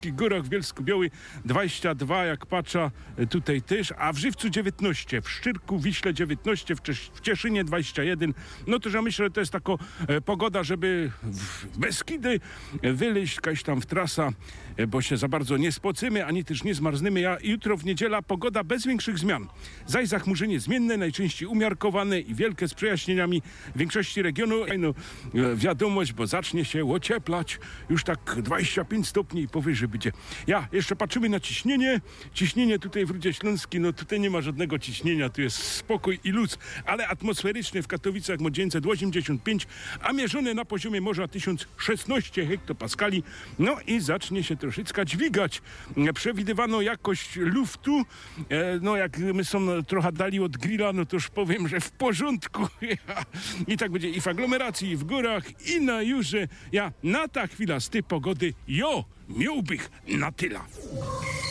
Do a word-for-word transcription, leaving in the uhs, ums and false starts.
Górach w Bielsku-Białej dwadzieścia dwa, jak patrzę tutaj też, a w Żywcu dziewiętnaście, w Szczyrku, Wiśle dziewiętnaście, w, Czesz- w Cieszynie dwadzieścia jeden. No to ja myślę, że to jest taka e, pogoda, żeby w Beskidy wyleźć jakaś tam w trasa, e, bo się za bardzo nie spocymy, ani też nie zmarznymy. Ja jutro w niedziela pogoda bez większych zmian. Zaś zachmurzenie zmienne, najczęściej umiarkowane i wielkie z przejaśnieniami w większości regionu. No, e, wiadomość, bo zacznie się ocieplać, już tak dwadzieścia pięć stopni i powyżej będzie. Ja, jeszcze patrzymy na ciśnienie. Ciśnienie tutaj w Rudzie Śląskiej, no tutaj nie ma żadnego ciśnienia, tu jest spokój i luz, ale atmosferyczny w Katowicach ma dziewięćset osiemdziesiąt pięć, a mierzone na poziomie morza tysiąc szesnaście hektopaskali. No i zacznie się troszeczkę dźwigać. Przewidywano jakość luftu, e, no jak my są trochę dali od grilla, no to już powiem, że w porządku. I tak będzie i w aglomeracji, i w górach, i na jurze. Ja, na ta chwila z tej pogody, jo, miałbych na tyle.